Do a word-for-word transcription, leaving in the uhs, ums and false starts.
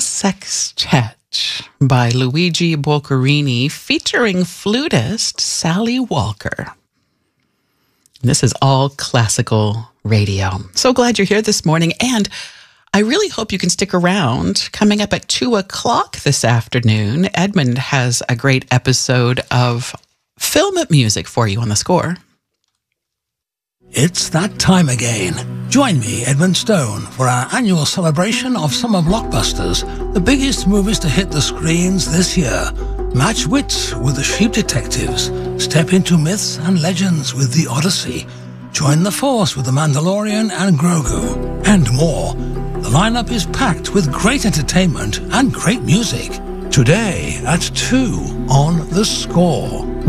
Sextet by Luigi Boccherini featuring flutist Sally Walker. This is all classical radio. So glad you're here this morning, and I really hope you can stick around. Coming up at two o'clock this afternoon, Edmund has a great episode of film music for you on The Score. It's that time again. Join me, Edmund Stone, for our annual celebration of summer blockbusters, the biggest movies to hit the screens this year. Match wits with the Sheep Detectives. Step into myths and legends with The Odyssey. Join the Force with The Mandalorian and Grogu. And more. The lineup is packed with great entertainment and great music. Today at two on The Score.